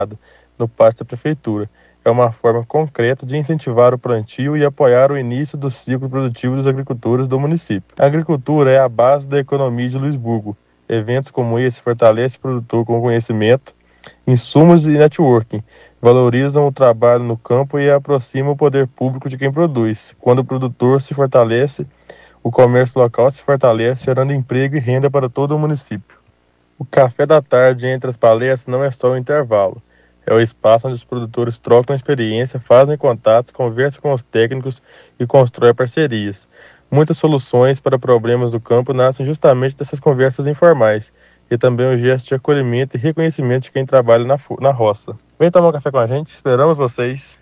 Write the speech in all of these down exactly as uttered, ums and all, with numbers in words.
no pátio da prefeitura. É uma forma concreta de incentivar o plantio e apoiar o início do ciclo produtivo dos agricultores do município. A agricultura é a base da economia de Luisburgo. Eventos como esse fortalecem o produtor com conhecimento, insumos e networking, valorizam o trabalho no campo e aproximam o poder público de quem produz. Quando o produtor se fortalece, o comércio local se fortalece, gerando emprego e renda para todo o município. O café da tarde entre as palestras não é só um intervalo. É o espaço onde os produtores trocam experiência, fazem contatos, conversam com os técnicos e constroem parcerias. Muitas soluções para problemas do campo nascem justamente dessas conversas informais e também um gesto de acolhimento e reconhecimento de quem trabalha na, na roça. Vem tomar um café com a gente, esperamos vocês!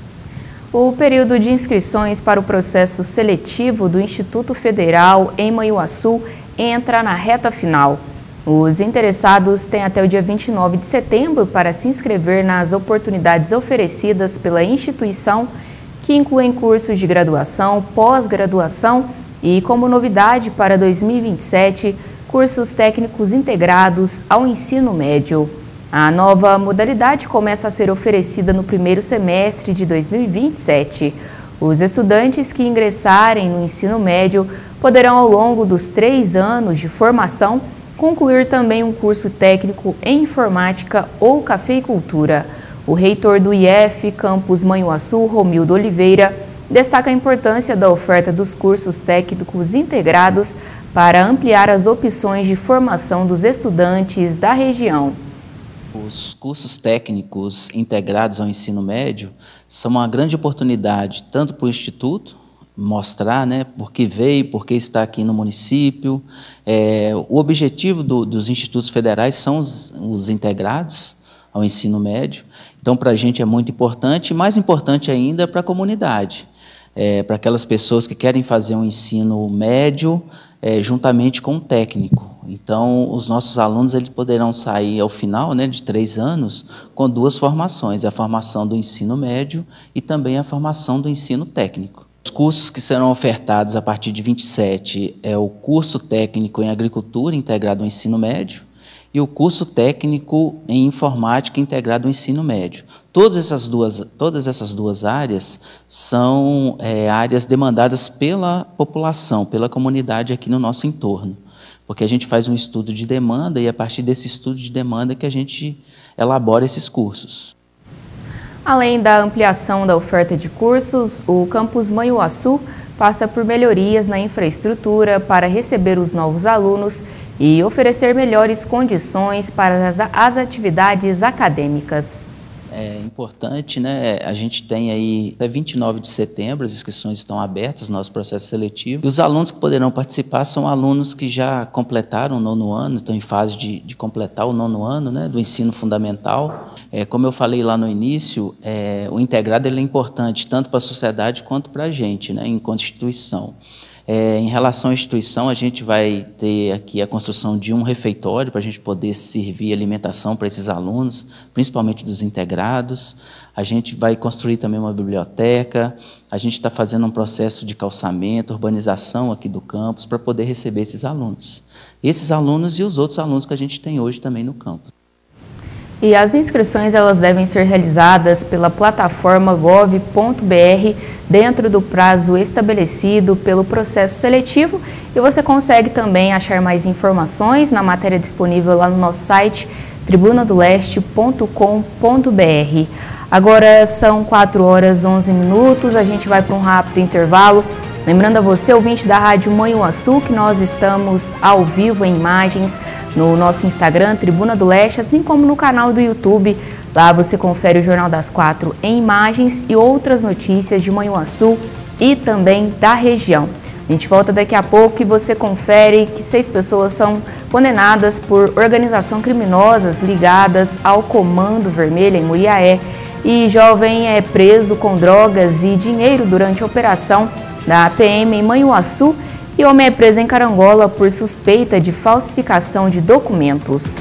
O período de inscrições para o processo seletivo do Instituto Federal em Manhuaçu entra na reta final. Os interessados têm até o dia vinte e nove de setembro para se inscrever nas oportunidades oferecidas pela instituição, que incluem cursos de graduação, pós-graduação e, como novidade para dois mil e vinte e sete, cursos técnicos integrados ao ensino médio. A nova modalidade começa a ser oferecida no primeiro semestre de dois mil e vinte e sete. Os estudantes que ingressarem no ensino médio poderão, ao longo dos três anos de formação, concluir também um curso técnico em informática ou cafeicultura. O reitor do I F, campus Manhuaçu, Romildo Oliveira, destaca a importância da oferta dos cursos técnicos integrados para ampliar as opções de formação dos estudantes da região. Os cursos técnicos integrados ao ensino médio são uma grande oportunidade tanto para o Instituto mostrar, né, por que veio, por que está aqui no município. É, o objetivo do, dos institutos federais são os, os integrados ao ensino médio. Então, para a gente é muito importante, e mais importante ainda para a comunidade, é, para aquelas pessoas que querem fazer um ensino médio é, juntamente com o técnico. Então, os nossos alunos eles poderão sair ao final, né, de três anos com duas formações, a formação do ensino médio e também a formação do ensino técnico. Os cursos que serão ofertados a partir de vinte e sete é o curso técnico em agricultura integrado ao ensino médio e o curso técnico em informática integrado ao ensino médio. Todas essas duas, todas essas duas áreas são é, áreas demandadas pela população, pela comunidade aqui no nosso entorno, porque a gente faz um estudo de demanda e a partir desse estudo de demanda que a gente elabora esses cursos. Além da ampliação da oferta de cursos, o campus Manhuaçu passa por melhorias na infraestrutura para receber os novos alunos e oferecer melhores condições para as, as atividades acadêmicas. É importante, né? A gente tem aí até vinte e nove de setembro, as inscrições estão abertas no nosso processo seletivo. E os alunos que poderão participar são alunos que já completaram o nono ano, estão em fase de, de completar o nono ano, né, do ensino fundamental. É, como eu falei lá no início, é, o integrado ele é importante tanto para a sociedade quanto para a gente, né, enquanto instituição. É, em relação à instituição, a gente vai ter aqui a construção de um refeitório para a gente poder servir alimentação para esses alunos, principalmente dos integrados. A gente vai construir também uma biblioteca, a gente está fazendo um processo de calçamento, urbanização aqui do campus para poder receber esses alunos. Esses alunos e os outros alunos que a gente tem hoje também no campus. E as inscrições elas devem ser realizadas pela plataforma gov ponto br dentro do prazo estabelecido pelo processo seletivo e você consegue também achar mais informações na matéria disponível lá no nosso site tribuna do leste ponto com ponto br. Agora são quatro horas e onze minutos, a gente vai para um rápido intervalo. Lembrando a você, ouvinte da Rádio Manhuaçu, que nós estamos ao vivo em imagens no nosso Instagram, Tribuna do Leste, assim como no canal do YouTube. Lá você confere o Jornal das Quatro em imagens e outras notícias de Manhuaçu e também da região. A gente volta daqui a pouco e você confere que seis pessoas são condenadas por organização criminosas ligadas ao Comando Vermelho em Muriaé. E jovem é preso com drogas e dinheiro durante a operação da P M em Manhuaçu e homem é preso em Carangola por suspeita de falsificação de documentos.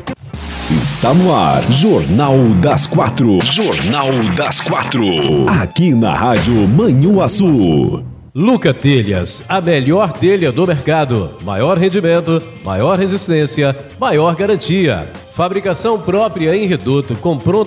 Está no ar, Jornal das Quatro. Jornal das Quatro. Aqui na Rádio Manhuaçu. Luca Telhas, a melhor telha do mercado. Maior rendimento, maior resistência, maior garantia. Fabricação própria em Reduto, com pronto